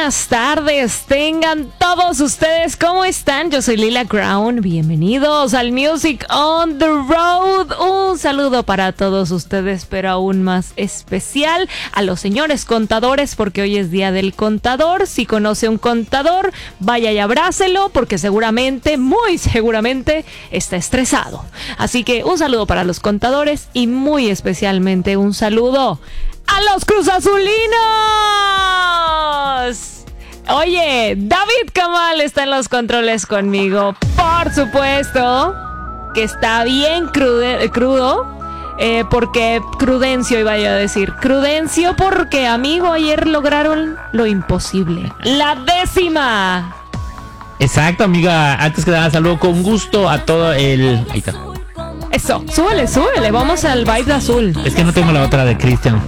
buenas tardes. Tengan todos ustedes, ¿cómo están? Yo soy Lila Crown. Bienvenidos al Music on the Road. Un saludo para todos ustedes, pero aún más especial a los señores contadores, porque hoy es día del contador. Si conoce un contador, vaya y abrácelo, porque seguramente, muy seguramente, está estresado. Así que un saludo para los contadores y muy especialmente un saludo a los cruzazulinos. Oye, David Kamal está en los controles conmigo. Por supuesto que está bien crudo. Porque Crudencio, iba yo a decir. Crudencio, porque, amigo, ayer lograron lo imposible. La 10ª. Exacto, amiga. Antes que nada, saludo con gusto a todo el... Ahí está. Eso, súbele. Vamos al vibe azul. Es que no tengo la otra de Cristian.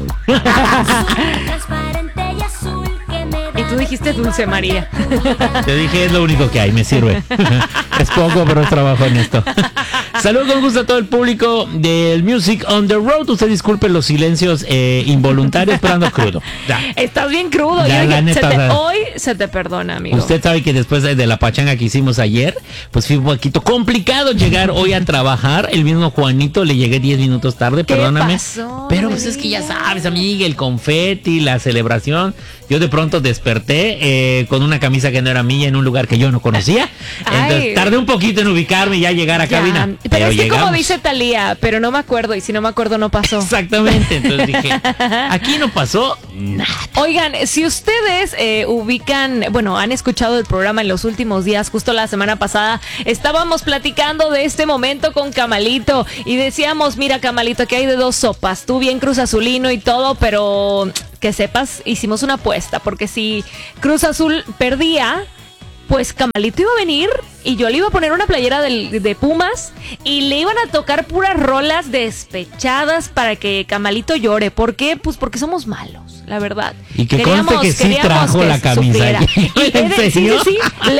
Y tú dijiste Dulce María. Te dije, es lo único que hay, me sirve. Es poco, pero es trabajo en esto. Saludos con gusto a todo el público del Music on the Road. Usted disculpe los silencios involuntarios, pero ando crudo. Ya. Estás bien crudo. Ya, hoy se te perdona, amigo. Usted sabe que después de la pachanga que hicimos ayer, pues fue un poquito complicado llegar hoy a trabajar. El mismo Juanito le llegué 10 minutos tarde, perdóname. Pasó, pero pues es que ya sabes, amiga, el confeti, la celebración. Yo de pronto desperté con una camisa que no era mía en un lugar que yo no conocía. Entonces tardé un poquito en ubicarme y ya llegar a cabina. Pero es que llegamos. Como dice Talía, pero no me acuerdo, y si no me acuerdo no pasó. Exactamente, entonces dije, aquí no pasó nada. Oigan, si ustedes ubican, bueno, han escuchado el programa en los últimos días, justo la semana pasada, estábamos platicando de este momento con Camalito y decíamos, mira, Camalito, que hay de dos sopas, tú bien Cruz Azulino y todo, pero que sepas, hicimos una apuesta, porque si Cruz Azul perdía, pues Camalito iba a venir y yo le iba a poner una playera de Pumas y le iban a tocar puras rolas despechadas para que Camalito llore. ¿Por qué? Pues porque somos malos, la verdad. Y que conste que sí trajo la camisa. Sí.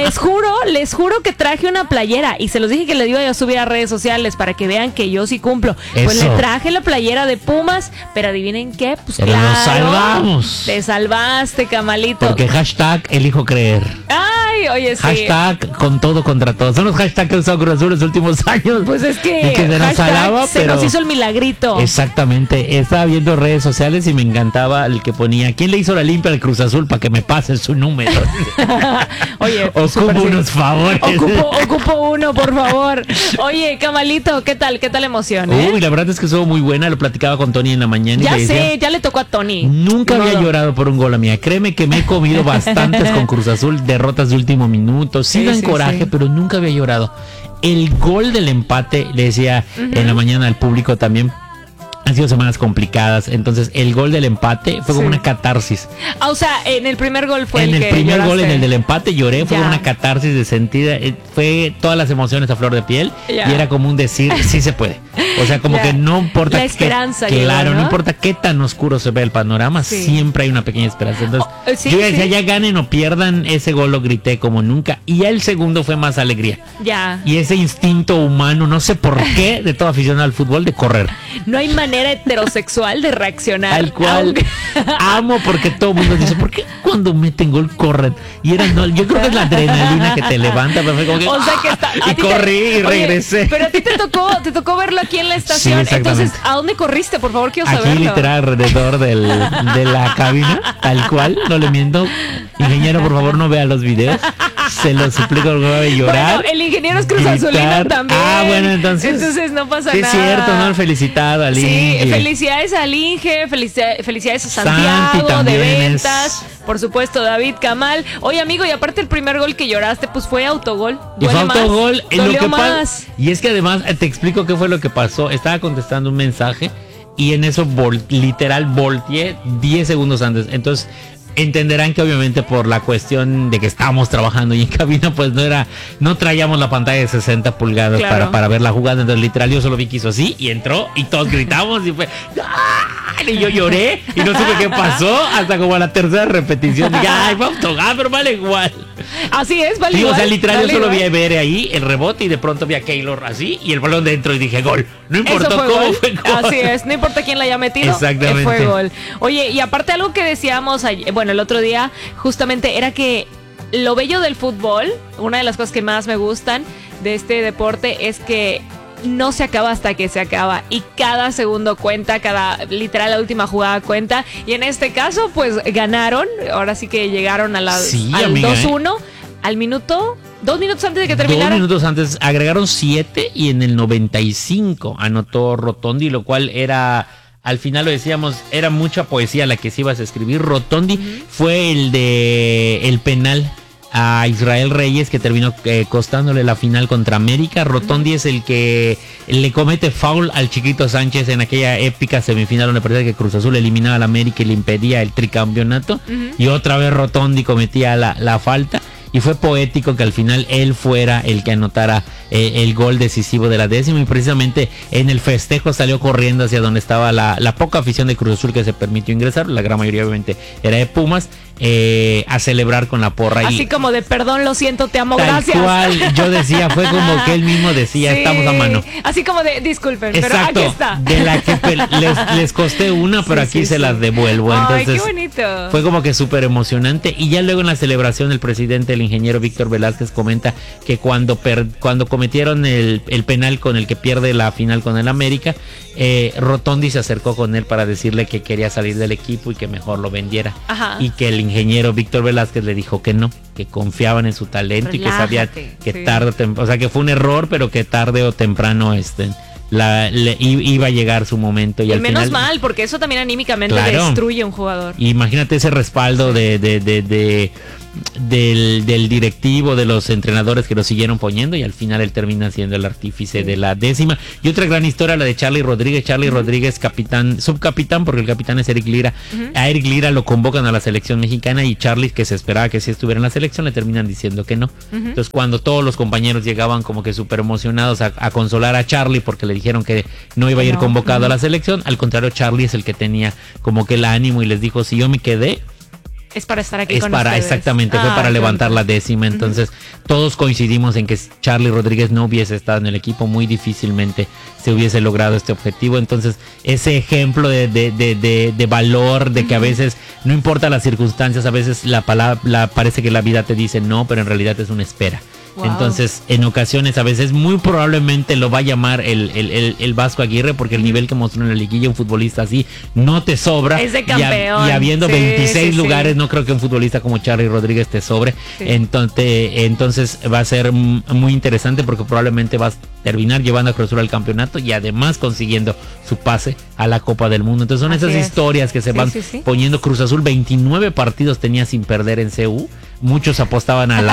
Les juro que traje una playera y se los dije que le iba a subir a redes sociales para que vean que yo sí cumplo. Eso. Pues le traje la playera de Pumas, pero adivinen qué, pues pero claro. Nos salvamos. Te salvaste, Camalito. Porque hashtag elijo creer. Ay, oye, sí. Hashtag con todo contra todo. Son los hashtags que usó Cruz Azul los últimos años. Pues es que se nos salaba, se nos hizo el milagrito. Exactamente. Estaba viendo redes sociales y me encantaba el que ponía, ¿quién le hizo la limpia al Cruz Azul para que me pase su número? Oye, ocupo unos favores. Ocupo uno, por favor. Oye, Camalito, ¿qué tal emoción? Uy, la verdad es que estuvo muy buena. Lo platicaba con Tony en la mañana. Ya y sé, ya le tocó a Tony. Nunca había llorado por un gol a mía. Créeme que me he comido bastantes con Cruz Azul, derrotas de último minuto. Sí dan coraje, pero nunca había llorado. El gol del empate, le decía en la mañana al público también, han sido semanas complicadas, entonces el gol del empate fue como una catarsis. O sea, en el primer gol fue en el primer lloraste. Gol, en el del empate lloré, fue una catarsis de sentida, fue todas las emociones a flor de piel y era como un decir, sí se puede. O sea, como que no importa la esperanza claro, ¿no? importa qué tan oscuro se ve el panorama, siempre hay una pequeña esperanza. Entonces, yo decía, ya ganen o pierdan, ese gol lo grité como nunca. Y ya el segundo fue más alegría. Ya. Y ese instinto humano, no sé por qué, de todo aficionado al fútbol, de correr. No hay manera heterosexual de reaccionar. Tal cual. Amo porque todo el mundo dice, ¿por qué cuando meten gol corren? Y era, no, yo creo que es la adrenalina que te levanta, pero fue como que, o sea que y corrí y regresé. Pero a ti te tocó verlo aquí en la estación. Sí, entonces, ¿a dónde corriste? Por favor, quiero saberlo. Aquí literal alrededor de la cabina, tal cual, no le miento. Ingeniero, por favor, no vea los videos. Se lo suplico, no voy a llorar. Bueno, el ingeniero es Cruz Azulino también. Ah, bueno, entonces no pasa sí nada. Es cierto, ¿no? Felicitado al Inge. Sí, felicidades al Inge, felicidades a Santiago de ventas. Por supuesto, David Kamal. Oye, amigo, y aparte el primer gol que lloraste, pues fue autogol. Y fue autogol. Dolió más. Y es que además, te explico qué fue lo que pasó. Estaba contestando un mensaje y en eso literal volteé 10 segundos antes. Entonces, entenderán que obviamente por la cuestión de que estábamos trabajando y en cabina, pues no traíamos la pantalla de 60 pulgadas para ver la jugada. Entonces literal yo solo vi que hizo así y entró y todos gritamos y fue ¡ah! Y yo lloré y no supe qué pasó hasta como a la tercera repetición. Dije, ay, fue autogol, pero vale igual. Así es, vale igual. O sea, literal, vale yo solo igual. vi a ver ahí el rebote y de pronto vi a Keylor así y el balón dentro y dije, gol. No importó fue cómo gol. fue gol. Así es, no importa quién la haya metido. Exactamente. Fue gol. Oye, y aparte algo que decíamos, bueno, el otro día, justamente era que lo bello del fútbol, una de las cosas que más me gustan de este deporte es que no se acaba hasta que se acaba y cada segundo cuenta, literal la última jugada cuenta y en este caso pues ganaron, ahora sí que llegaron al amiga, 2-1 al minuto, 2 minutos antes de que terminara. 2 minutos antes agregaron 7 y en el 95 anotó Rotondi, lo cual era, al final lo decíamos, era mucha poesía la que se ibas a escribir. Rotondi fue el penal a Israel Reyes que terminó costándole la final contra América. Rotondi es el que le comete foul al Chiquito Sánchez en aquella épica semifinal donde parecía que Cruz Azul eliminaba al América y le impedía el tricampeonato, y otra vez Rotondi cometía la falta. Y fue poético que al final él fuera el que anotara el gol decisivo de la 10ª, y precisamente en el festejo salió corriendo hacia donde estaba la poca afición de Cruz Azul que se permitió ingresar, la gran mayoría obviamente era de Pumas, a celebrar con la porra. Así como de perdón, lo siento, te amo, tal gracias. Cual yo decía, fue como que él mismo decía, sí, estamos a mano. Así como de disculpen, exacto, pero aquí está. De la que les costé una, pero aquí se las devuelvo. Entonces, ay, qué bonito. Fue como que súper emocionante. Y ya luego en la celebración el presidente, el ingeniero Víctor Velázquez, comenta que cuando cometieron el penal con el que pierde la final con el América, Rotondi se acercó con él para decirle que quería salir del equipo y que mejor lo vendiera. Ajá. Y que el ingeniero Víctor Velázquez le dijo que no, que confiaban en su talento. Relájate, y que sabía que sí. Tarde o temprano, o sea, que fue un error, pero que tarde o temprano iba a llegar su momento. Y al menos final, mal, porque eso también anímicamente destruye a un jugador. Imagínate ese respaldo del directivo, de los entrenadores que lo siguieron poniendo, y al final él termina siendo el artífice de la 10ª. Y otra gran historia, la de Charly Rodríguez. Charly Rodríguez, subcapitán, porque el capitán es Eric Lira. A Eric Lira lo convocan a la selección mexicana y Charly, que se esperaba que sí estuviera en la selección, le terminan diciendo que no. Entonces cuando todos los compañeros llegaban como que súper emocionados a consolar a Charly porque le dijeron que no iba a ir convocado a la selección, al contrario, Charly es el que tenía como que el ánimo y les dijo, si yo me quedé, es para estar aquí con ustedes. Exactamente, fue para levantar la 10ª. Entonces, todos coincidimos en que si Charly Rodríguez no hubiese estado en el equipo, muy difícilmente se hubiese logrado este objetivo. Entonces, ese ejemplo de valor, de que a veces, no importa las circunstancias, a veces parece que la vida te dice no, pero en realidad es una espera. Wow. Entonces, en ocasiones, a veces, muy probablemente lo va a llamar el Vasco Aguirre, porque el nivel que mostró en la liguilla, un futbolista así, no te sobra. Es de campeón. Y habiendo 26 lugares, no creo que un futbolista como Charly Rodríguez te sobre. Sí. Entonces va a ser muy interesante, porque probablemente vas a terminar llevando a Cruz Azul al campeonato y además consiguiendo su pase a la Copa del Mundo. Entonces son esas historias que se van poniendo. Cruz Azul 29 partidos tenía sin perder en CU. Muchos apostaban a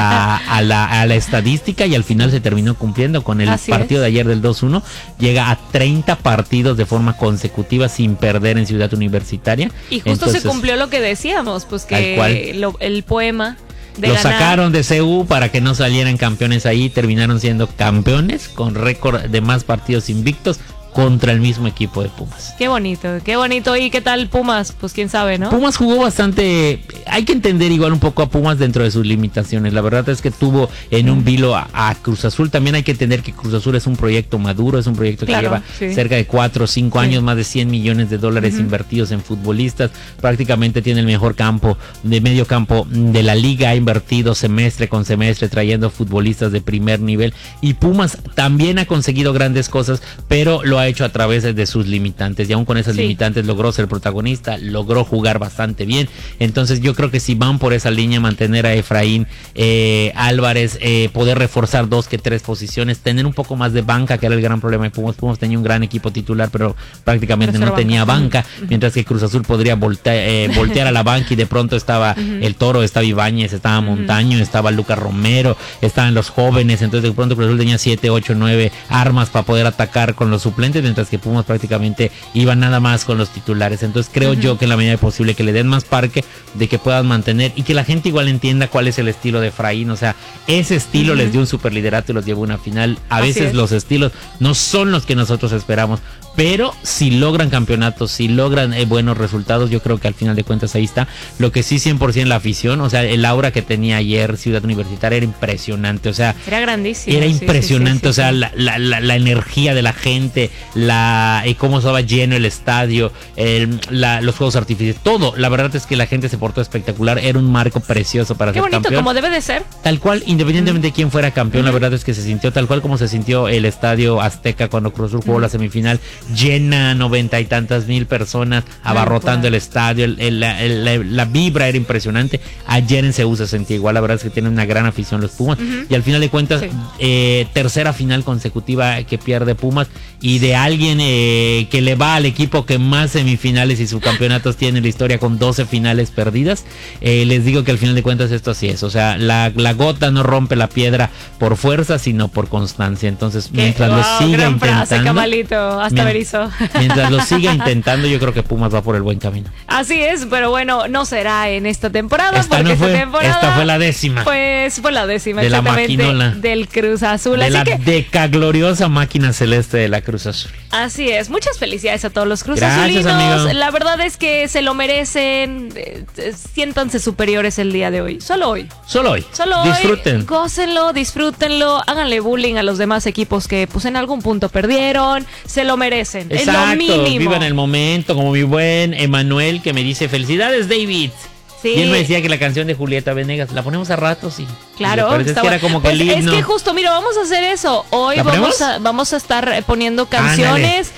la estadística y al final se terminó cumpliendo con el partido de ayer del 2-1. Llega a 30 partidos de forma consecutiva sin perder en Ciudad Universitaria. Y justo se cumplió lo que decíamos, pues que el poema de ganar. Sacaron de CU para que no salieran campeones ahí, terminaron siendo campeones con récord de más partidos invictos contra el mismo equipo de Pumas. Qué bonito, qué bonito. ¿Y qué tal Pumas? Pues quién sabe, ¿no? Pumas jugó bastante. Hay que entender igual un poco a Pumas dentro de sus limitaciones. La verdad es que tuvo en un vilo a Cruz Azul. También hay que entender que Cruz Azul es un proyecto maduro, es un proyecto que lleva cerca de 4 o 5 años, más de $100 millones invertidos en futbolistas. Prácticamente tiene el mejor medio campo de la liga. Ha invertido semestre con semestre trayendo futbolistas de primer nivel. Y Pumas también ha conseguido grandes cosas, pero lo ha hecho a través de sus limitantes, y aún con esas limitantes logró ser protagonista, logró jugar bastante bien. Entonces yo creo que si van por esa línea, mantener a Efraín Álvarez, poder reforzar 2 que 3 posiciones, tener un poco más de banca, que era el gran problema de Pumas. Pumas tenía un gran equipo titular, pero prácticamente no tenía banca, mientras que Cruz Azul podría voltear a la banca, y de pronto estaba el Toro, estaba Ibáñez, estaba Montaño, estaba Lucas Romero, estaban los jóvenes. Entonces de pronto Cruz Azul tenía 7, 8, 9 armas para poder atacar con los suplentes, mientras que Pumas prácticamente iba nada más con los titulares. Entonces creo yo que en la medida posible que le den más parque, de que puedan mantener, y que la gente igual entienda cuál es el estilo de Efraín. O sea, ese estilo les dio un superliderato y los llevó a una final. A veces los estilos no son los que nosotros esperamos, pero si logran campeonatos, si logran buenos resultados, yo creo que al final de cuentas ahí está. Lo que sí 100% la afición, o sea, el aura que tenía ayer Ciudad Universitaria era impresionante, o sea, era grandísimo. Era impresionante, o sea, la energía de la gente, cómo estaba lleno el estadio, los juegos artificiales, todo. La verdad es que la gente se portó espectacular, era un marco precioso para ser campeón. Qué bonito, como debe de ser. Tal cual, independientemente de quién fuera campeón, la verdad es que se sintió tal cual como se sintió el estadio Azteca cuando Cruz Azul jugó la semifinal, llena, 90 y tantas mil personas abarrotando el estadio, la vibra era impresionante. Ayer en Seúl se sentía igual, la verdad es que tienen una gran afición los Pumas, y al final de cuentas, tercera final consecutiva que pierde Pumas, y de alguien que le va al equipo que más semifinales y subcampeonatos tiene en la historia, con 12 finales perdidas. Les digo que al final de cuentas esto así es, o sea, la gota no rompe la piedra por fuerza, sino por constancia. Entonces, mientras lo siga intentando, frase, Camalito, hasta Berizzo. Mientras lo siga intentando, yo creo que Pumas va por el buen camino. Así es, pero bueno, no será en esta temporada, esta fue la décima. Pues fue la décima, de la maquinola del Cruz Azul, de así la que decagloriosa máquina celeste de la Cruz Azul. Así es, muchas felicidades a todos los Cruz Gracias, Azulinos. Amigo. La verdad es que se lo merecen, siéntanse superiores el día de hoy. Solo hoy. Disfruten. Gócenlo, disfrútenlo, háganle bullying a los demás equipos que pues en algún punto perdieron. Se lo merecen. Exacto, es lo mínimo. Vivan el momento, como mi buen Emanuel, que me dice felicidades, David. Sí. Y él me decía que la canción de Julieta Venegas la ponemos a ratos y claro, que era como que pues el himno. Es que justo, mira, vamos a hacer eso. Hoy vamos a estar poniendo canciones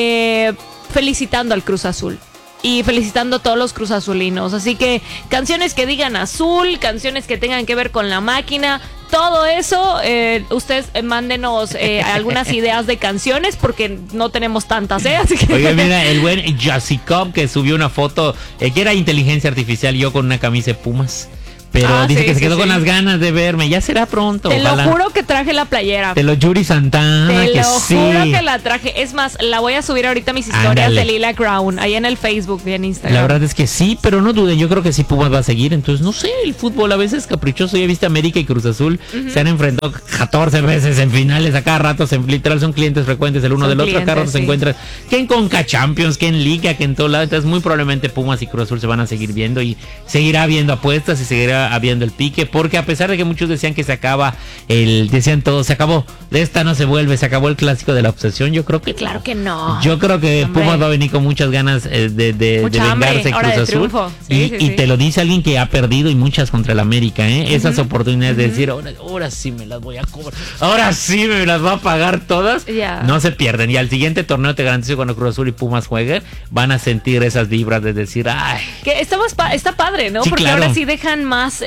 felicitando al Cruz Azul y felicitando a todos los Cruz Azulinos. Así que canciones que digan azul, canciones que tengan que ver con la máquina, todo eso. Ustedes mándenos algunas ideas de canciones, porque no tenemos tantas, así que... Oiga, mira, el buen Jacob que subió una foto que era inteligencia artificial, yo con una camisa de Pumas. Pero dice que se quedó con las ganas de verme. Ya será pronto. Te lo juro que traje la playera. Te lo Yuri Santana. Te lo juro que la traje. Es más, la voy a subir ahorita a mis historias de Lila Crown, ahí en el Facebook y en Instagram. La verdad es que sí, pero no duden. Yo creo que sí Pumas va a seguir. Entonces, no sé, el fútbol a veces es caprichoso. Ya viste, América y Cruz Azul se han enfrentado 14 veces en finales. A cada rato, literal, son clientes frecuentes el uno del otro. A cada rato se encuentran que en Conca Champions, que en Liga, que en todo lado. Entonces, muy probablemente Pumas y Cruz Azul se van a seguir viendo, y seguirá habiendo apuestas y seguirá habiendo el pique, porque a pesar de que muchos decían que se acaba decían todos, se acabó, de esta no se vuelve, se acabó el clásico de la obsesión. Yo creo que claro que no. Yo creo que Pumas va a venir con muchas ganas de vengarse en Cruz Azul. Y te lo dice alguien que ha perdido y muchas contra el América, esas oportunidades de decir, ahora sí me las voy a cobrar, ahora sí me las va a pagar todas, no se pierden. Y al siguiente torneo te garantizo, cuando Cruz Azul y Pumas jueguen, van a sentir esas vibras de decir, ay, que está padre, ¿no? Sí, porque claro. Ahora sí dejan más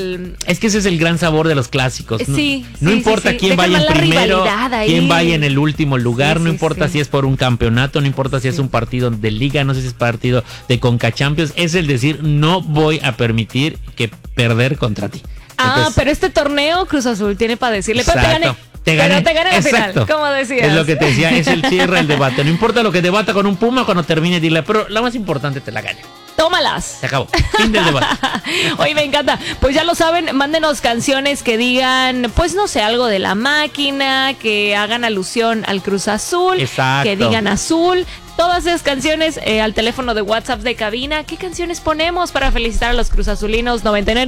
Es que ese es el gran sabor de los clásicos. No importa quién dejan vaya en primero, quién vaya en el último lugar, no importa si es por un campeonato, no importa si es un partido de liga, no sé si es partido de Conca Champions, es el decir, no voy a permitir que perder contra ti. Entonces, pero este torneo Cruz Azul tiene para decirle, exacto. pero te gané al final, como decías. Es lo que te decía, es el cierre, el debate. No importa lo que debata con un Puma, cuando termine, dile, pero la más importante te la gane. Tómalas. Se acabó. Fin del debate. Oye, me encanta. Pues ya lo saben, mándenos canciones que digan, pues no sé, algo de la máquina, que hagan alusión al Cruz Azul. Exacto. Que digan azul. Todas esas canciones al teléfono de WhatsApp de cabina. ¿Qué canciones ponemos para felicitar a los Cruz Azulinos?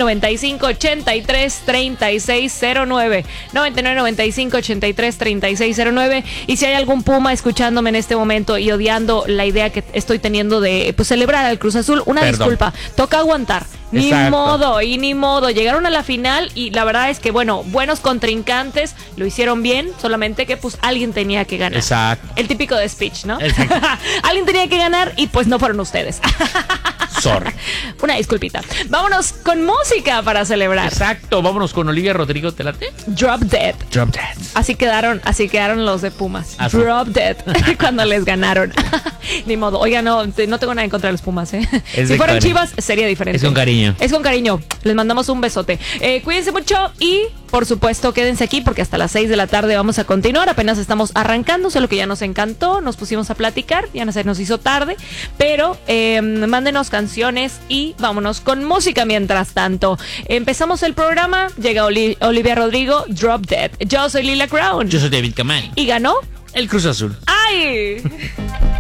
9995-833609. 9995-833609. Y si hay algún Puma escuchándome en este momento y odiando la idea que estoy teniendo de celebrar al Cruz Azul, una disculpa. Toca aguantar. Ni modo. Llegaron a la final y la verdad es que, buenos contrincantes, lo hicieron bien, solamente que pues alguien tenía que ganar. Exacto. El típico de speech, ¿no? Exacto. Alguien tenía que ganar y pues no fueron ustedes. Sorry. Una disculpita. Vámonos con música para celebrar. Exacto, vámonos con Olivia Rodrigo, ¿te late? Drop Dead. Drop Dead. Así quedaron los de Pumas. Drop Dead. Cuando les ganaron. Ni modo. Oiga, no tengo nada en contra de los Pumas, Si fueran Chivas, sería diferente. Es con cariño. Es con cariño. Les mandamos un besote. Cuídense mucho y, por supuesto, quédense aquí porque hasta las 6 de la tarde vamos a continuar. Apenas estamos arrancando, solo que ya nos encantó. Nos pusimos a platicar, ya se nos hizo tarde. Pero mándenos canciones y vámonos con música mientras tanto. Empezamos el programa. Llega Olivia Rodrigo, Drop Dead. Yo soy Lila Crown. Yo soy David Kamal. ¿Y ganó? El Cruz Azul. Bye.